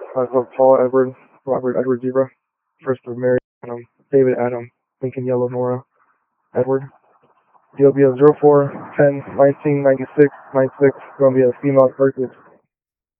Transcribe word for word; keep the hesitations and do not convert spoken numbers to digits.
Uh, so Paul Edward, Robert Edward Zebra. First of Mary Adam, David Adam, Lincoln Yellow Nora Edward. D O B of zero four ten nineteen ninety-six ninety-six, going to be a female birth